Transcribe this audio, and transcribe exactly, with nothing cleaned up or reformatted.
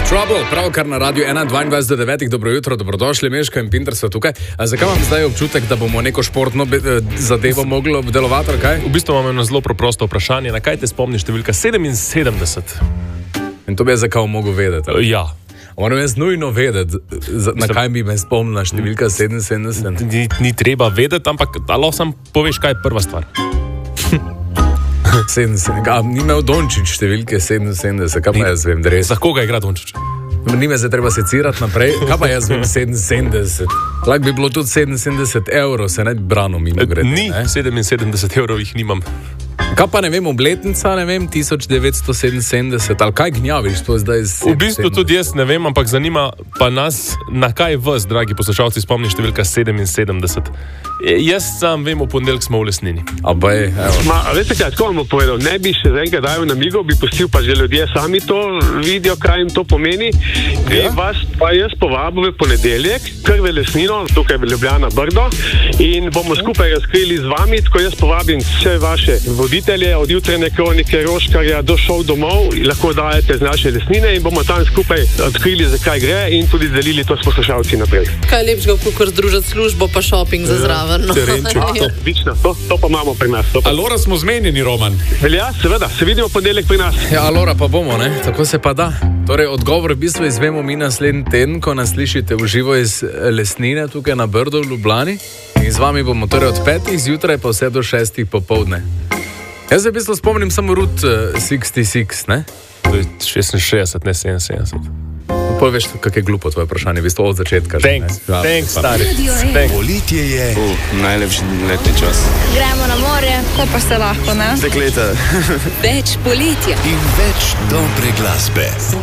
Trouble, pravkar na radiju ena dvaindvajset do devetih. Dobro jutro, dobrodošli, Meško in Pinter so tukaj. A zakaj vam zdaj občutek, da bomo neko športno zadevo mogli obdelovati, ali kaj? V bistvu imamo eno zelo preprosto vprašanje. Na kaj te spomni številka sedeminsedemdeset? In to bi jaz zakaj mogel vedeti? Ali? Ja. Moram jaz nujno vedeti, na kaj bi me spomnila številka sedeminsedemdeset. Ni, ni treba vedeti, ampak lahko sam poveš, kaj je prva stvar. sedemdeset, a, ni imel Dončić številke sedeminsedemdeset, kaj pa jaz vem, da res. Za koga igra Dončić? Ni me zdaj treba secirati naprej, kaj pa jaz vem, sedeminsedemdeset. Lahko bi bilo tudi sedeminsedemdeset evrov, se ne bi branil mimo grede. Ni, ne? sedeminsedemdeset evrov jih nimam. Kaj pa ne vem, obletnica, ne vem, tisoč devetsto sedeminsedemdeset, ali kaj gnjaviš to zdaj? V bistvu tudi jaz ne vem, ampak zanima pa nas, na kaj vas, dragi poslušalci, spomni številka sedeminsedemdeset. E, jaz sam vem, v ponedeljek smo v Lesnini. Abaj, evo. Ma, veste kaj, tako vam bom povedal, ne bi še zaenkrat dajal na migo, bi pustil pa že ljudje sami to vidijo, kaj jim to pomeni. Bi ja? vas pa jaz povabil v ponedeljek, kar v Lesnino, tukaj v Ljubljana Brdo, in bomo skupaj razkrili z vami, tako jaz povabim vse vaše voditelje, od jutrajne kronike Roškarja do šov domov, lahko dajete z naše Lesnine in bomo tam skupaj odkrili, zakaj gre in tudi delili to s poslušalci naprej. Kaj lepšega, kakor združiti službo pa šoping za zraven. No. Odlično, to, to pa imamo pri nas. Pa... Alora smo zmenjeni, Roman. Velja, seveda, se vidimo ponedeljek pri nas. Ja, Alora pa bomo, ne? Tako se pa da. Torej, odgovor v bistvu izvemo mi naslednji teden, ko nas slišite v živo iz Lesnine, tukaj na Brdu v Ljubljani. In z vami bomo torej od petih zjutraj pa vse do šestih popoldne. Jaz se v bistvu spomnim samo Route šestdeset šest, ne? To je šestinšestdeset, ne sedeminsedemdeset. Pol veš, kak je glupo tvoje vprašanje, v bistvu od začetka. Thanks, ja, thanks, stari. Poletje je uh, najlepši letni čas. Gremo na morje, ko pa se lahko, ne? Dekleta. Več poletja in več dobre glasbe.